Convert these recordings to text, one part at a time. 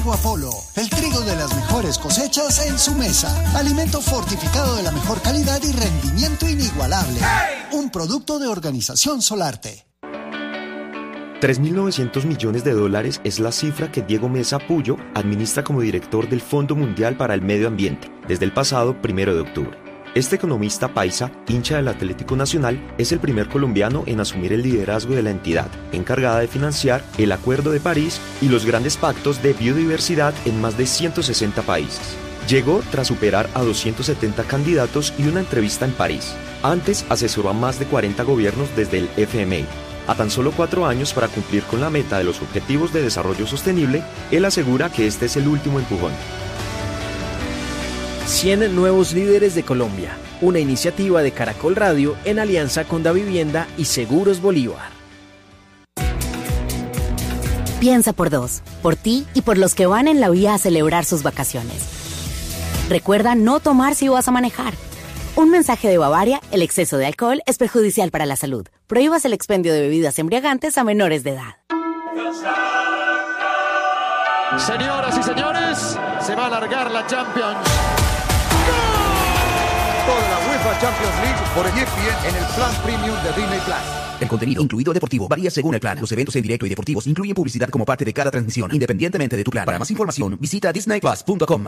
Apolo, el trigo de las mejores cosechas en su mesa. Alimento fortificado de la mejor calidad y rendimiento inigualable. Un producto de Organización Solarte. 3.900 millones de dólares es la cifra que Diego Mesa Puyo administra como director del Fondo Mundial para el Medio Ambiente desde el pasado 1 de octubre. Este economista paisa, hincha del Atlético Nacional, es el primer colombiano en asumir el liderazgo de la entidad, encargada de financiar el Acuerdo de París y los grandes pactos de biodiversidad en más de 160 países. Llegó tras superar a 270 candidatos y una entrevista en París. Antes asesoró a más de 40 gobiernos desde el FMI. A tan solo 4 años para cumplir con la meta de los Objetivos de Desarrollo Sostenible, él asegura que este es el último empujón. 100 nuevos líderes de Colombia, una iniciativa de Caracol Radio en alianza con Davivienda y Seguros Bolívar. Piensa por dos, por ti y por los que van en la vía a celebrar sus vacaciones. Recuerda no tomar si vas a manejar. Un mensaje de Bavaria: el exceso de alcohol es perjudicial para la salud. Prohíbas el expendio de bebidas embriagantes a menores de edad. Señoras y señores, se va a alargar la Champions. Toda la UEFA Champions League por ESPN en el plan premium de Disney Plus. El contenido, incluido deportivo, varía según el plan. Los eventos en directo y deportivos incluyen publicidad como parte de cada transmisión, independientemente de tu plan. Para más información, visita disneyplus.com.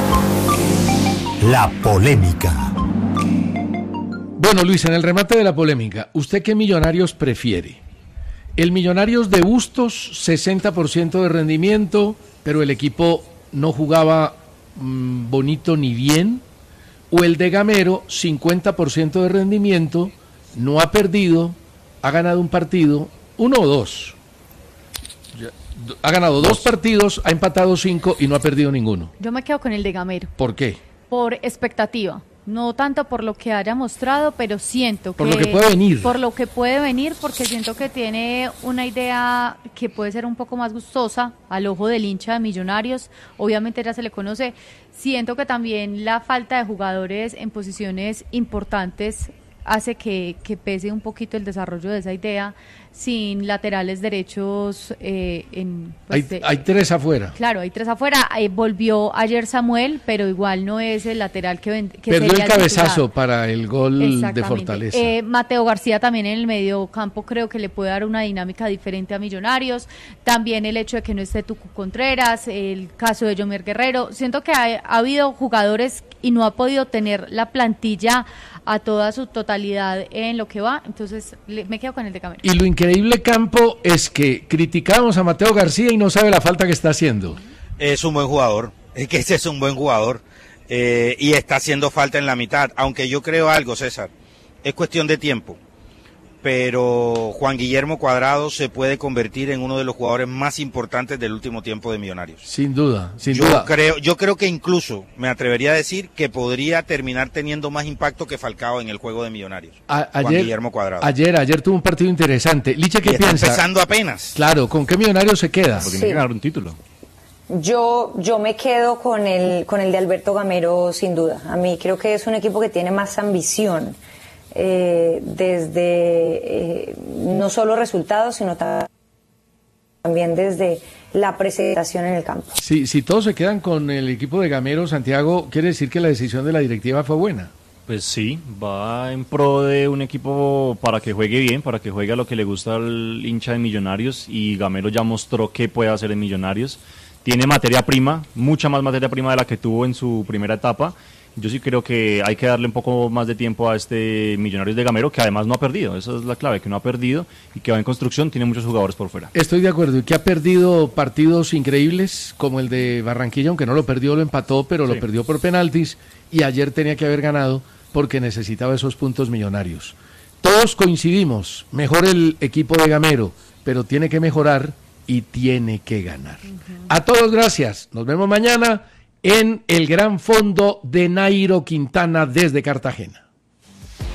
La polémica. Bueno, Luis, en el remate de la polémica, ¿usted qué Millonarios prefiere? El Millonarios de Bustos, 60% de rendimiento, pero el equipo no jugaba bonito ni bien. O el de Gamero, 50% de rendimiento, no ha perdido, ha ganado un partido, 1 o 2. Ha ganado 2 partidos, ha empatado 5 y no ha perdido ninguno. Yo me quedo con el de Gamero. ¿Por qué? Por expectativa. No tanto por lo que haya mostrado, pero siento que... Por lo que puede venir. Por lo que puede venir, porque siento que tiene una idea que puede ser un poco más gustosa al ojo del hincha de Millonarios. Obviamente ya se le conoce. Siento que también la falta de jugadores en posiciones importantes hace que pese un poquito el desarrollo de esa idea. Sin laterales derechos hay 3 afuera. Claro, hay 3 afuera. Volvió ayer Samuel, pero igual no es el lateral que perdió sería el cabezazo titular para el gol de Fortaleza. Mateo García también en el medio campo creo que le puede dar una dinámica diferente a Millonarios. También el hecho de que no esté Tucu Contreras, el caso de Yomer Guerrero. Siento que ha habido jugadores y no ha podido tener la plantilla a toda su totalidad en lo que va, entonces me quedo con el de Gamero. Y lo increíble, Campo, es que criticamos a Mateo García y no sabe la falta que está haciendo. Es un buen jugador, es que ese es un buen jugador, y está haciendo falta en la mitad, aunque yo creo algo, César, es cuestión de tiempo, pero Juan Guillermo Cuadrado se puede convertir en uno de los jugadores más importantes del último tiempo de Millonarios. Sin duda, sin yo duda. Yo creo que incluso me atrevería a decir que podría terminar teniendo más impacto que Falcao en el juego de Millonarios. Juan Guillermo Cuadrado. Ayer tuvo un partido interesante. Licha, ¿qué piensa? Empezando apenas. Claro, ¿con qué Millonarios se queda? Porque tiene que ganar un título. Yo me quedo con el de Alberto Gamero, sin duda. A mí creo que es un equipo que tiene más ambición. Desde no solo resultados, sino también desde la presentación en el campo. Si todos se quedan con el equipo de Gamero, Santiago, ¿quiere decir que la decisión de la directiva fue buena? Pues sí, va en pro de un equipo para que juegue bien, para que juegue a lo que le gusta al hincha de Millonarios, y Gamero ya mostró qué puede hacer en Millonarios. Tiene materia prima, mucha más materia prima de la que tuvo en su primera etapa. Yo sí creo que hay que darle un poco más de tiempo a este Millonarios de Gamero, que además no ha perdido. Esa es la clave, que no ha perdido y que va en construcción, tiene muchos jugadores por fuera. Estoy de acuerdo, y que ha perdido partidos increíbles, como el de Barranquilla, aunque no lo perdió, lo empató, pero sí, lo perdió por penaltis, y ayer tenía que haber ganado porque necesitaba esos puntos Millonarios. Todos coincidimos, mejor el equipo de Gamero, pero tiene que mejorar y tiene que ganar. A todos gracias, nos vemos mañana en el Gran Fondo de Nairo Quintana desde Cartagena.